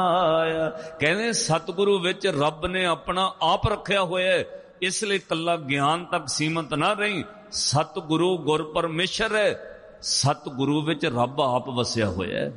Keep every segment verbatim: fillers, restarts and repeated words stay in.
कहने सतगुरु विच रब ने अपना आप रखा होया है, इसलिए कला ज्ञान तक सीमित ना रही। सतगुरु गुर परमेश्वर है, सतगुरु विच रब आप वसिया होया है।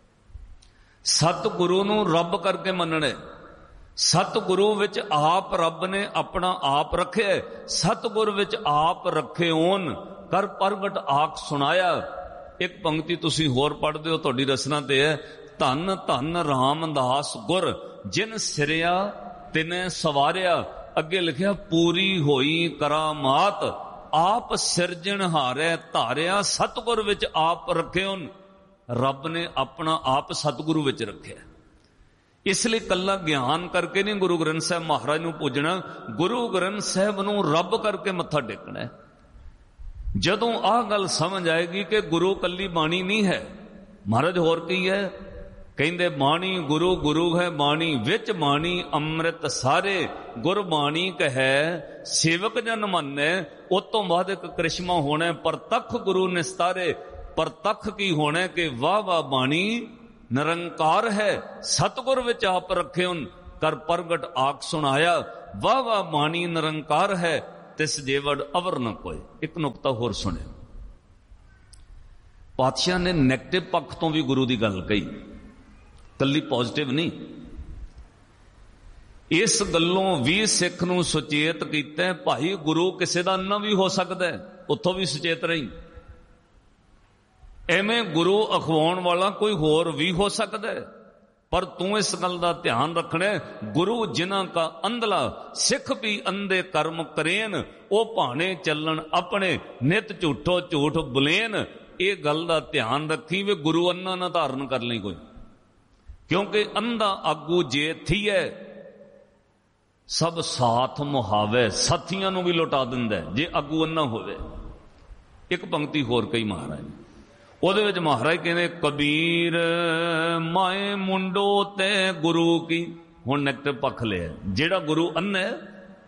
सतगुरु नूं रब करके मनना, सतगुरु विच आप रब ने अपना आप रखे, सतगुर विच आप रखे ओन कर प्रगट आख सुनाया। एक पंक्ति तुसी होर पढ़दे हो, तुहाडी रसना ते है, धन धन रामदास गुर जिन सिरिया तिने सवारिया। अगे लिखिया पूरी होई करामात आप सिरजन हारे धारिया। सतगुर विच आप रखे उन, रब ने अपना आप सतगुरु विच रखे। इसलिए कला ज्ञान करके नहीं गुरु ग्रंथ साहब महाराज नूं पूजना, गुरु ग्रंथ साहब नूं रब करके मत्था टेकना है। जदों आह गल समझ आएगी कि गुरु कली बाणी नहीं है, महाराज होर की है कहते बाणी गुरु गुरु है बाणी विच बाणी अमृत सारे गुर बाणी कहे सेवक जन माने। उस तो बाद एक करिश्मा होना परतख गुरु निस्तारे। परतख की होना कि वाह वाह बाणी निरंकार है, सतगुर विच आप रखे उन कर प्रगट आख सुनाया। वाह वाह बाणी निरंकार है तिस जेवड़ अवर न कोई। एक नुकता होर सुने, पातशाह ने नैगेटिव पक्ष तो भी गुरु की गल कही, कली पॉजिटिव नहीं। इस गलों भी सिख नूं सुचेत कीता, भाई गुरु किसी का अन्ना भी हो सकता है, उतों भी सुचेत रही। एवें गुरु अखवाउण वाला कोई होर भी हो सकता है, पर तू इस गल का ध्यान रखना, गुरु जिन्हां का अंधला सिख भी अंधे कर्म करेन, ओ भाने चलन अपने नित झूठो झूठ बुलेन। ये गल का ध्यान रखी वे गुरु अन्ना ना धारण कर ली कोई, क्योंकि अंधा आगू जे थी है सब साथ मुहावे, साथियां नूं भी लुटा दिंदा है जे आगू अन्ना होवे। एक पंक्ति होर कई महाराज ने, ਉਹਦੇ ਵਿੱਚ ਮਹਾਰਾਜ ਕਹਿੰਦੇ कबीर माए मुंडो ते गुरु की। हुण नैगेटिव पक्ष लिया, जेड़ा गुरु अन्ना है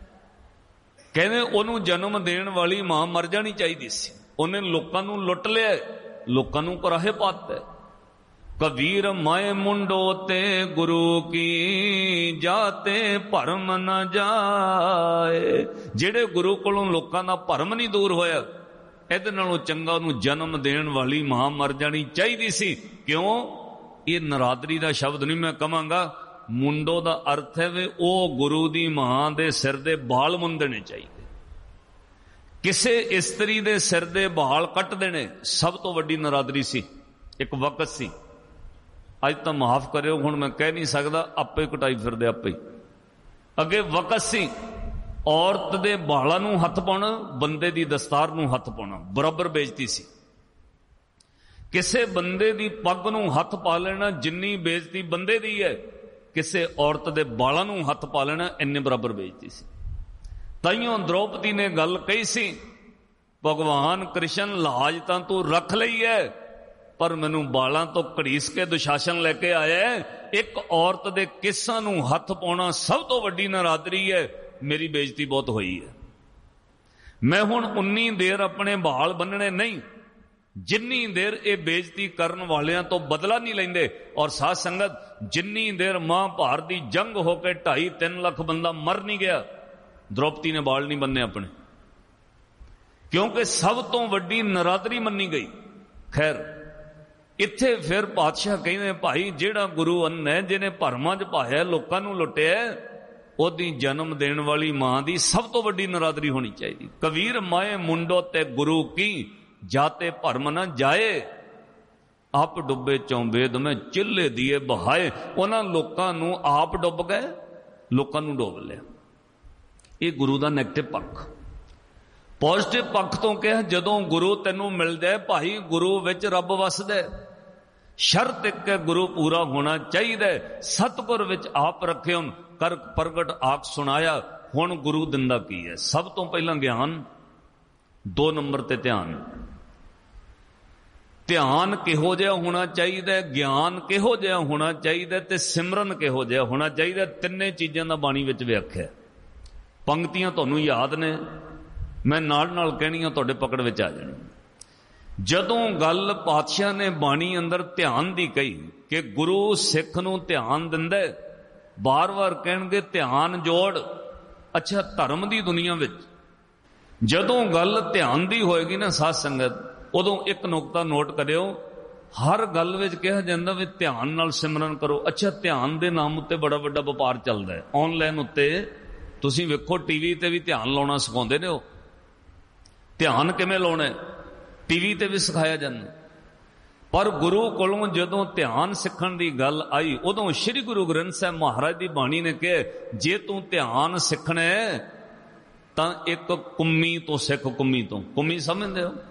कहते ਉਹਨੂੰ जन्म देण वाली मां मर जानी चाहिए सी, ਉਹਨੇ ਲੋਕਾਂ ਨੂੰ लुट लिया, लोकां ਨੂੰ कराहे पाता। कबीर माए मुंडो ते गुरु की जाते भरम न जाए। जेड़े गुरु कोलों लोकां दा भरम नहीं दूर होया, ਇਹਦੇ ਨਾਲੋਂ ਚੰਗਾ ਉਹਨੂੰ ਜਨਮ ਦੇਣ ਵਾਲੀ ਮਾਂ ਮਰ ਜਾਣੀ ਚਾਹੀਦੀ ਸੀ। ਕਿਉਂ? ਇਹ ਨਰਾਦਰੀ ਦਾ ਸ਼ਬਦ ਨਹੀਂ ਮੈਂ ਕਵਾਂਗਾ, ਮੁੰਡੋ ਦਾ ਅਰਥ ਹੈ ਵੇ ਉਹ ਗੁਰੂ ਦੀ ਮਾਂ ਦੇ ਸਿਰ ਦੇ ਬਾਲ ਮੁੰਦਣੇ ਚਾਹੀਦੇ। ਕਿਸੇ ਇਸਤਰੀ ਦੇ ਸਿਰ ਦੇ ਬਾਲ ਕੱਟ ਦੇਣੇ ਸਭ ਤੋਂ ਵੱਡੀ ਨਰਾਦਰੀ ਸੀ, ਇੱਕ ਵਕਤ ਸੀ। ਅੱਜ ਤਾਂ ਮਾਫ ਕਰਿਓ, ਹੁਣ ਮੈਂ ਕਹਿ ਨਹੀਂ ਸਕਦਾ, ਆਪੇ ਕਟਾਈ ਫਿਰਦੇ ਆਪੇ। ਅੱਗੇ ਵਕਤ ਸੀ औरत दे बालां नूं हथ पाउणा, बंदे दी दस्तार नूं हथ पाउणा बराबर बेइज्जती सी। किसे बंदे दी पग नूं हथ पा लेना जिन्नी बेइज्जती बंदे दी है, किसे औरत दे बालां नूं हथ पा लेना इन्ने बराबर बेइज्जती सी। ताइयों द्रौपदी ने गल कही सी, भगवान कृष्ण लाज तां तू रख लई है, पर मैनूं बालां तो घड़ीस के दुशासन लैके आया है। एक औरत दे किस्सां नूं हथ पाउणा सब तो वड्डी नरादरी है। मेरी बेइज्जती बहुत हुई है, मैं हुण उन्नी देर अपने बाल बनने नहीं जिन्नी देर ये बेइज्जती करन वालियां तो बदला नहीं लेंदे। और साध संगत, जिन्नी देर महाभारत दी जंग होकर ढाई तीन लाख बंदा मर नहीं गया, द्रौपदी ने बाल नहीं बनने अपने, क्योंकि सब तो वड्डी नरादरी मन्नी गई। खैर इत्थे फिर पातशाह कहते भाई जेड़ा गुरु अन्ना है, जिन्हें भरमां च पाया लोकां नूं लुटिया, ओदी जन्म देण वाली मां दी सब तो वड्डी नरादरी होनी चाहिए। कबीर माए मुंडो ते गुरु की जाते भरम न जाए। आप डुबे चौबेद में चिल्ले दिए बहाए। उन्हां लोकां नूं आप डुब गए, लोकां नूं डुब लिया। ये गुरु दा नैगेटिव पक्ष। पॉजिटिव पक्ष तो क्या, जदों गुरु तैनूं मिल जाए भाई, गुरु विच रब वसदा, शर्त एक गुरु पूरा होना चाहिए। सतगुर विच आप रखे हुन कर प्रगट आख सुनाया। हुण गुरु दिंदा की है? सब तो पहला ज्ञान, दो नंबर ते ध्यान। ध्यान किहो जिहा होना चाहिए, ज्ञान किहो जिहा होना चाहिए, ते सिमरन किहो जिहा होना चाहिए। तिन्ने चीज़ों का बाणी विच व्याख्या। पंक्तियां तुहानूं याद ने, मैं नाल नाल कहणियां तुहाडे पकड़ विच आ जाणी। ਜਦੋਂ ਗੱਲ ਪਾਤਸ਼ਾਹ ਨੇ ਬਾਣੀ ਅੰਦਰ ਧਿਆਨ ਦੀ ਕਹੀ ਕਿ ਗੁਰੂ ਸਿੱਖ ਨੂੰ ਧਿਆਨ ਦਿੰਦਾ, ਬਾਰ-ਬਾਰ ਕਹਿਣਗੇ ਧਿਆਨ ਜੋੜ। ਅੱਛਾ, ਧਰਮ ਦੀ ਦੁਨੀਆ ਵਿੱਚ ਜਦੋਂ ਗੱਲ ਧਿਆਨ ਦੀ ਹੋਏਗੀ ਨਾ ਸਾਧ ਸੰਗਤ, ਉਦੋਂ ਇੱਕ ਨੁਕਤਾ ਨੋਟ ਕਰਿਓ, ਹਰ ਗੱਲ ਵਿੱਚ ਕਿਹਾ ਜਾਂਦਾ ਵੀ ਧਿਆਨ ਨਾਲ ਸਿਮਰਨ ਕਰੋ। ਅੱਛਾ, ਧਿਆਨ ਦੇ ਨਾਮ ਉੱਤੇ ਬੜਾ ਵੱਡਾ ਵਪਾਰ ਚੱਲਦਾ ਹੈ। ਆਨਲਾਈਨ ਉੱਤੇ ਤੁਸੀਂ ਵੇਖੋ, ਟੀਵੀ ਤੇ ਵੀ ਧਿਆਨ ਲਾਉਣਾ ਸਿਖਾਉਂਦੇ ਨੇ। ਉਹ ਧਿਆਨ ਕਿਵੇਂ ਲਾਉਣਾ ਟੀਵੀ ਤੇ ਵੀ ਸਿਖਾਇਆ ਜਾਂਦਾ। ਪਰ ਗੁਰੂ ਕੋਲੋਂ ਜਦੋਂ ਧਿਆਨ ਸਿੱਖਣ ਦੀ ਗੱਲ ਆਈ, ਉਦੋਂ ਸ੍ਰੀ ਗੁਰੂ ਗ੍ਰੰਥ ਸਾਹਿਬ ਮਹਾਰਾਜ ਦੀ ਬਾਣੀ ਨੇ ਕਿਹਾ, ਜੇ ਤੂੰ ਧਿਆਨ ਸਿੱਖਣਾ ਤਾਂ ਇੱਕ ਕੁੰਮੀ ਤੋਂ ਸਿੱਖ। ਕੁੰਮੀ ਤੋਂ, ਕੁੰਮੀ ਸਮਝਦੇ ਹੋ?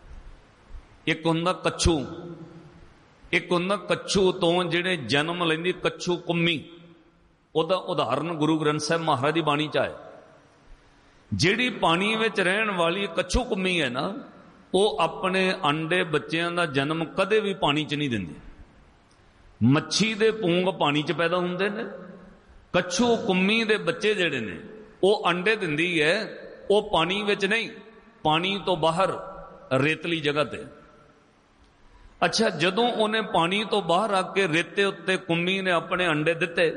ਇੱਕ ਹੁੰਦਾ ਕੱਛੂ, ਇੱਕ ਹੁੰਦਾ ਕੱਛੂ ਤੋਂ ਜਿਹੜੇ ਜਨਮ ਲੈਂਦੀ ਕੱਛੂ ਕੁੰਮੀ। ਉਹਦਾ ਉਦਾਹਰਨ ਗੁਰੂ ਗ੍ਰੰਥ ਸਾਹਿਬ ਮਹਾਰਾਜ ਦੀ ਬਾਣੀ ਚ ਆਇਆ। ਜਿਹੜੀ ਪਾਣੀ ਵਿੱਚ ਰਹਿਣ ਵਾਲੀ ਕੱਛੂ ਕੁੰਮੀ ਹੈ ਨਾ, ਉਹ ਆਪਣੇ ਅੰਡੇ ਬੱਚਿਆਂ ਦਾ ਜਨਮ ਕਦੇ ਵੀ ਪਾਣੀ ਚ ਨਹੀਂ ਦਿੰਦੀ। ਮੱਛੀ ਦੇ ਪੂੰਗ ਪਾਣੀ ਚ ਪੈਦਾ ਹੁੰਦੇ ਨੇ, ਕੱਛੂ ਕੁੰਮੀ ਦੇ ਬੱਚੇ ਜਿਹੜੇ ਨੇ ਉਹ ਅੰਡੇ ਦਿੰਦੀ ਹੈ, ਉਹ ਪਾਣੀ ਵਿੱਚ ਨਹੀਂ, ਪਾਣੀ ਤੋਂ ਬਾਹਰ ਰੇਤਲੀ ਜਗ੍ਹਾ ਤੇ। ਅੱਛਾ, ਜਦੋਂ ਉਹਨੇ ਪਾਣੀ ਤੋਂ ਬਾਹਰ ਆ ਕੇ ਰੇਤੇ ਉੱਤੇ ਕੁੰਮੀ ਨੇ ਆਪਣੇ ਅੰਡੇ ਦਿੱਤੇ,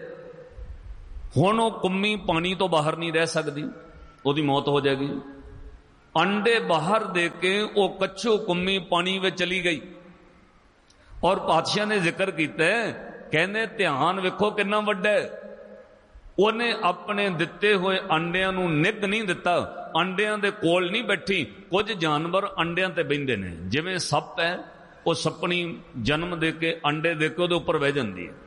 ਹੁਣ ਉਹ ਕੁੰਮੀ ਪਾਣੀ ਤੋਂ ਬਾਹਰ ਨਹੀਂ ਰਹਿ ਸਕਦੀ, ਉਹਦੀ ਮੌਤ ਹੋ ਜਾਏਗੀ। ਅੰਡੇ ਬਾਹਰ ਦੇ ਕੇ ਉਹ ਕੱਛੂ ਕੁੰਮੀ ਪਾਣੀ ਵਿੱਚ ਚਲੀ ਗਈ। ਔਰ ਪਾਤਸ਼ਾਹ ਨੇ ਜ਼ਿਕਰ ਕੀਤਾ, ਕਹਿੰਦੇ ਧਿਆਨ ਵੇਖੋ ਕਿੰਨਾ ਵੱਡਾ ਹੈ। ਉਹਨੇ ਆਪਣੇ ਦਿੱਤੇ ਹੋਏ ਅੰਡਿਆਂ ਨੂੰ ਨਿੱਘ ਨਹੀਂ ਦਿੱਤਾ, ਅੰਡਿਆਂ ਦੇ ਕੋਲ ਨਹੀਂ ਬੈਠੀ। ਕੁਝ ਜਾਨਵਰ ਅੰਡਿਆਂ ਤੇ ਬਹਿੰਦੇ ਨੇ, ਜਿਵੇਂ ਸੱਪ ਹੈ, ਉਹ ਸੱਪਣੀ ਜਨਮ ਦੇ ਕੇ ਅੰਡੇ ਦੇ ਕੇ ਉਹਦੇ ਉੱਪਰ ਬਹਿ ਜਾਂਦੀ ਹੈ।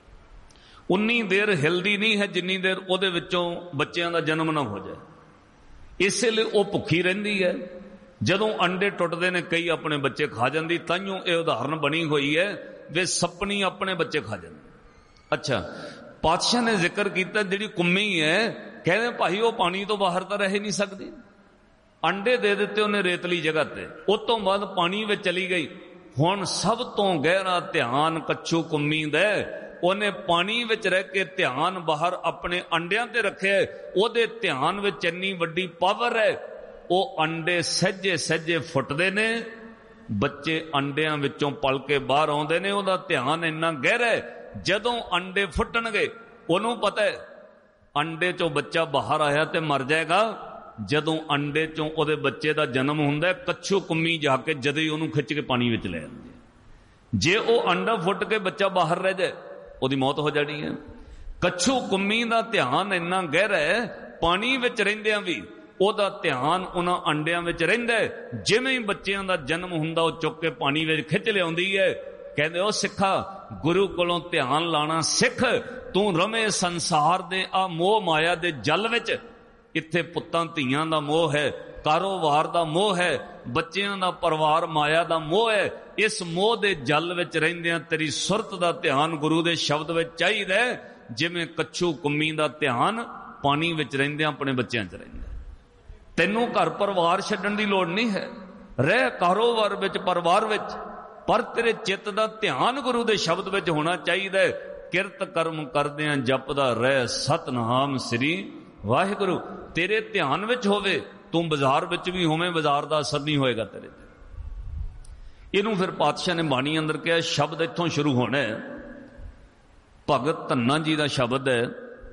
ਉਨੀ ਦੇਰ ਹਿਲਦੀ ਨਹੀਂ ਹੈ ਜਿੰਨੀ ਦੇਰ ਉਹਦੇ ਵਿੱਚੋਂ ਬੱਚਿਆਂ ਦਾ ਜਨਮ ਨਾ ਹੋ ਜਾਏ। ਇਸੇ ਲਈ ਉਹ ਭੁੱਖੀ ਰਹਿੰਦੀ ਹੈ। ਜਦੋਂ ਅੰਡੇ ਟੁੱਟਦੇ ਨੇ, ਕਈ ਆਪਣੇ ਬੱਚੇ ਖਾ ਜਾਂਦੀ। ਤਾਂਹੀਓ ਇਹ ਉਦਾਹਰਨ ਬਣੀ ਹੋਈ ਹੈ ਵੀ ਸੱਪਣੀ ਆਪਣੇ ਬੱਚੇ ਖਾ ਜਾਂਦੀ। ਅੱਛਾ, ਪਾਤਸ਼ਾਹ ਨੇ ਜ਼ਿਕਰ ਕੀਤਾ ਜਿਹੜੀ ਕੁੰਮੀ ਹੈ, ਕਹਿੰਦੇ ਭਾਈ ਉਹ ਪਾਣੀ ਤੋਂ ਬਾਹਰ ਤਾਂ ਰਹਿ ਨਹੀਂ ਸਕਦੀ। ਅੰਡੇ ਦੇ ਦਿੱਤੇ ਉਹਨੇ ਰੇਤਲੀ ਜਗ੍ਹਾ ਤੇ, ਉਸ ਤੋਂ ਬਾਅਦ ਪਾਣੀ ਵਿੱਚ ਚਲੀ ਗਈ। ਹੁਣ ਸਭ ਤੋਂ ਗਹਿਰਾ ਧਿਆਨ ਕੱਛੂ ਕੁੰਮੀ ਦਾ, ਉਹਨੇ ਪਾਣੀ ਵਿੱਚ ਰਹਿ ਕੇ ਧਿਆਨ ਬਾਹਰ ਆਪਣੇ ਅੰਡਿਆਂ ਤੇ ਰੱਖਿਆ। ਉਹਦੇ ਧਿਆਨ ਵਿੱਚ ਇੰਨੀ ਵੱਡੀ ਪਾਵਰ ਹੈ, ਉਹ ਅੰਡੇ ਸਹਿਜੇ ਸਹਿਜੇ ਫੁੱਟਦੇ ਨੇ, ਬੱਚੇ ਅੰਡਿਆਂ ਵਿੱਚੋਂ ਪਲ ਕੇ ਬਾਹਰ ਆਉਂਦੇ ਨੇ। ਉਹਦਾ ਧਿਆਨ ਇੰਨਾ ਗਹਿਰਾ ਹੈ, ਜਦੋਂ ਅੰਡੇ ਫੁੱਟਣਗੇ ਉਹਨੂੰ ਪਤਾ ਹੈ ਅੰਡੇ ਚੋਂ ਬੱਚਾ ਬਾਹਰ ਆਇਆ ਤੇ ਮਰ ਜਾਏਗਾ। ਜਦੋਂ ਅੰਡੇ ਚੋਂ ਉਹਦੇ ਬੱਚੇ ਦਾ ਜਨਮ ਹੁੰਦਾ, ਕੱਛੂ ਕੁੰਮੀ ਜਾ ਕੇ ਜਦੇ ਹੀ ਉਹਨੂੰ ਖਿੱਚ ਕੇ ਪਾਣੀ ਵਿੱਚ ਲੈ ਆਉਂਦੀ ਹੈ। ਜੇ ਉਹ ਅੰਡਾ ਫੁੱਟ ਕੇ ਬੱਚਾ ਬਾਹਰ ਰਹਿ ਜਾਏ, ਉਹਦੀ ਮੌਤ ਹੋ ਜਾਣੀ ਹੈ। ਕੱਛੂ ਕੁੰਮੀ ਦਾ ਧਿਆਨ ਇੰਨਾ ਗਹਿਰਾ ਹੈ, ਪਾਣੀ ਵਿੱਚ ਰਹਿੰਦਿਆਂ ਵੀ ਉਹਦਾ ਧਿਆਨ ਉਹਨਾਂ ਅੰਡਿਆਂ ਵਿੱਚ ਰਹਿੰਦਾ ਹੈ। ਜਿਵੇਂ ਹੀ ਬੱਚਿਆਂ ਦਾ ਜਨਮ ਹੁੰਦਾ, ਉਹ ਚੁੱਕ ਕੇ ਪਾਣੀ ਵਿੱਚ ਖਿੱਚ ਲਿਆਉਂਦੀ ਹੈ। ਕਹਿੰਦੇ ਉਹ ਸਿੱਖਾ, ਗੁਰੂ ਕੋਲੋਂ ਧਿਆਨ ਲਾਣਾ ਸਿੱਖ। ਤੂੰ ਰਵੇਂ ਸੰਸਾਰ ਦੇ ਆ ਮੋਹ ਮਾਇਆ ਦੇ ਜਲ ਵਿੱਚ। ਇੱਥੇ ਪੁੱਤਾਂ ਧੀਆਂ ਦਾ ਮੋਹ ਹੈ, ਕਾਰੋਬਾਰ ਦਾ ਮੋਹ ਹੈ, ਬੱਚਿਆਂ ਦਾ ਪਰਿਵਾਰ ਮਾਇਆ ਦਾ ਮੋਹ ਹੈ। ਇਸ ਮੋਹ ਦੇ ਜਲ ਵਿੱਚ ਰਹਿੰਦਿਆਂ ਤੇਰੀ ਸੁਰਤ ਦਾ ਧਿਆਨ ਗੁਰੂ ਦੇ ਸ਼ਬਦ ਵਿੱਚ ਚਾਹੀਦਾ, ਜਿਵੇਂ ਕੱਛੂ ਕੁੰਮੀ ਦਾ ਧਿਆਨ ਪਾਣੀ ਵਿੱਚ ਰਹਿੰਦਿਆਂ ਆਪਣੇ ਬੱਚਿਆਂ 'ਚ ਰਹਿੰਦਾ। ਤੈਨੂੰ ਘਰ ਪਰਿਵਾਰ ਛੱਡਣ ਦੀ ਲੋੜ ਨਹੀਂ ਹੈ, ਰਹਿ ਕਾਰੋਬਾਰ ਵਿੱਚ, ਪਰਿਵਾਰ ਵਿੱਚ, ਪਰ ਤੇਰੇ ਚਿੱਤ ਦਾ ਧਿਆਨ ਗੁਰੂ ਦੇ ਸ਼ਬਦ ਵਿੱਚ ਹੋਣਾ ਚਾਹੀਦਾ ਹੈ। ਕਿਰਤ ਕਰਮ ਕਰਦਿਆਂ ਜਪਦਾ ਰਹਿ ਸਤਨਾਮ ਸ੍ਰੀ ਵਾਹਿਗੁਰੂ। ਤੇਰੇ ਧਿਆਨ ਵਿੱਚ ਹੋਵੇ, ਤੂੰ ਬਾਜ਼ਾਰ ਵਿੱਚ ਵੀ ਹੋਵੇਂ, ਬਾਜ਼ਾਰ ਦਾ ਅਸਰ ਨਹੀਂ ਹੋਏਗਾ ਤੇਰੇ ਤੇ। ਇਹਨੂੰ ਫਿਰ ਪਾਤਸ਼ਾਹ ਨੇ ਬਾਣੀ ਅੰਦਰ ਕਿਹਾ, ਸ਼ਬਦ ਇੱਥੋਂ ਸ਼ੁਰੂ ਹੋਣਾ ਹੈ। ਭਗਤ ਧੰਨਾ ਜੀ ਦਾ ਸ਼ਬਦ ਹੈ,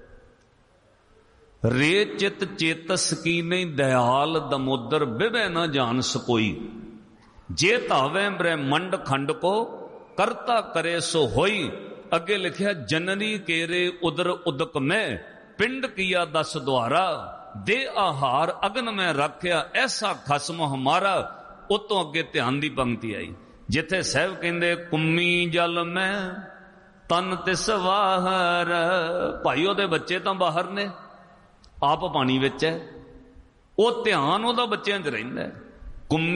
ਰੇ ਚਿਤ ਚੇਤਸ ਕੀਨੇ ਦਇਆਲ ਦਮੋਦਰ ਬਿਵੈ ਨਾ ਜਾਣ ਸਕੋਈ। ਜੇ ਧਾਵੇ ਬ੍ਰਹਮੰਡ ਖੰਡ ਕੋ ਕਰਤਾ ਕਰੇ ਸੋ ਹੋਈ। ਅੱਗੇ ਲਿਖਿਆ, ਜਨਨੀ ਕੇਰੇ ਉਦਰ ਉਦਕ ਮੈਂ ਪਿੰਡ ਕੀਆ ਦਸ ਦੁਆਰਾ। ਦੇ ਆਹਾਰ ਅਗਨ ਮੈਂ ਰੱਖਿਆ ਐਸਾ ਖਸਮ ਹਮਾਰਾ। ਉਤੋਂ ਅੱਗੇ ਧਿਆਨ ਦੀ ਪੰਕਤੀ ਆਈ, ਜਿੱਥੇ ਸਾਹਿਬ ਕਹਿੰਦੇ ਕੁੰਮੀ ਜਲ ਮੈਂ ਤਨ ਤਿਸ ਵਾਹਰ। ਭਾਈ ਉਹਦੇ ਬੱਚੇ ਤਾਂ ਬਾਹਰ ਨੇ, ਆਪ ਪਾਣੀ ਵਿੱਚ ਹੈ। ਉਹ ਧਿਆਨ ਉਹਦਾ ਬੱਚਿਆਂ 'ਚ ਰਹਿੰਦਾ। ਕੁੰਮੀ